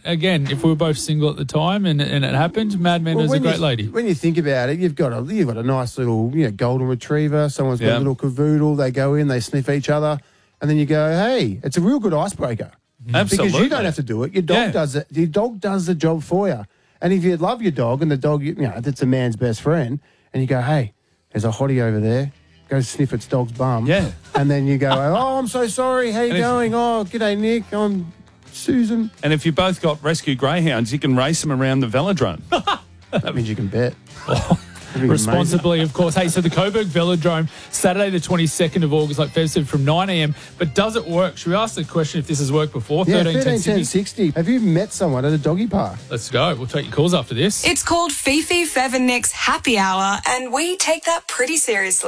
again, if we were both single at the time and it happened, Madman is a great lady. When you think about it, you've got a nice little golden retriever. Someone's got a little cavoodle. They go in, they sniff each other, and then you go, hey, it's a real good icebreaker. Absolutely. Because you don't have to do it. Your dog does it. Your dog does the job for you. And if you love your dog and the dog, that's a man's best friend, and you go, hey, there's a hottie over there. Go sniff its dog's bum. Yeah. And then you go, oh, I'm so sorry. How you going? Oh, g'day, Nick. I'm Susan. And if you both got rescue greyhounds, you can race them around the velodrome. That means you can bet. Responsibly, of course. Hey, so the Coburg Velodrome, Saturday the 22nd of August, like Fev said, from 9 a.m. But does it work? Should we ask the question if this has worked before? Yeah, 13 10 60. Have you met someone at a doggy park? Let's go. We'll take your calls after this. It's called Fifi, Fev and Nick's Happy Hour, and we take that pretty seriously.